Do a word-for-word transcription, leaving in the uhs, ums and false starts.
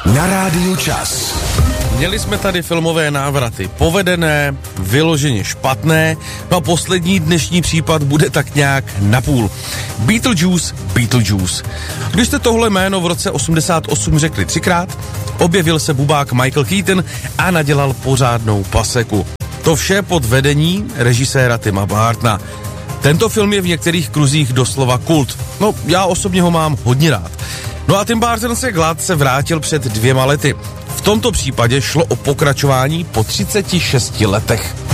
Na rádiu Čas. Měli jsme tady filmové návraty povedené, vyloženě špatné, no a poslední dnešní případ bude tak nějak napůl. Beetlejuice, Beetlejuice. Když jste tohle jméno v roce osmdesát osm řekli třikrát, objevil se bubák Michael Keaton a nadělal pořádnou paseku. To vše pod vedení režiséra Tima Burtona. Tento film je v některých kruzích doslova kult. No, já osobně ho mám hodně rád. No a Tim Burton se gladce vrátil před dvěma lety. V tomto případě šlo o pokračování po třiceti šesti letech.